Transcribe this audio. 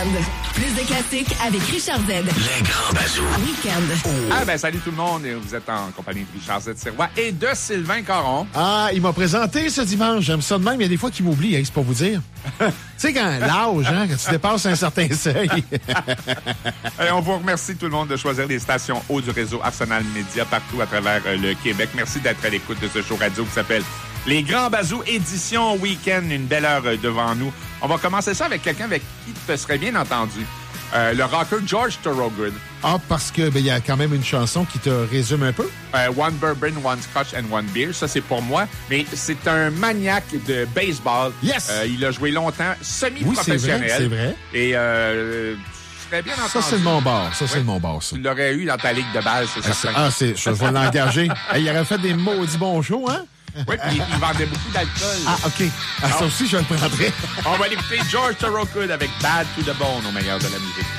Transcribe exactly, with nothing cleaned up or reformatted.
Week-end. Plus de classiques avec Richard Z. Les grands bazous. Week-end. Oh. Ah ben salut tout le monde. Vous êtes en compagnie de Richard Z. Sirois et de Sylvain Caron. Ah, il m'a présenté ce dimanche. J'aime ça de même. Il y a des fois qu'il m'oublie, hein, c'est pour vous dire. Tu sais, quand l'âge, hein, quand tu dépasses un certain seuil. Et on vous remercie tout le monde de choisir les stations haut du réseau Arsenal Média partout à travers euh, le Québec. Merci d'être à l'écoute de ce show radio qui s'appelle Les Grands Bazous, édition week-end. Une belle heure euh, devant nous. On va commencer ça avec quelqu'un avec qui tu te serais bien entendu. Euh, le rocker George Thorogood. Ah, parce que ben, y a quand même une chanson qui te résume un peu. Euh, one bourbon, one scotch and one beer. Ça, c'est pour moi. Mais c'est un maniaque de baseball. Yes! Euh, il a joué longtemps, semi-professionnel. Oui, c'est vrai, c'est vrai. Et euh, je serais bien entendu. Ça, c'est le mon bar. Ça, oui. c'est le mon bar, ça. Tu l'aurais eu dans ta ligue de base, c'est ah, certain. Ah, c'est, je vais l'engager. Hey, il aurait fait des maudits bons shows, hein? Oui, puis il vendait beaucoup d'alcool. Ah, OK. Ah, ça aussi, je le prendrais. On va l'écouter George Thorogood avec Bad to the Bone au meilleur de la musique.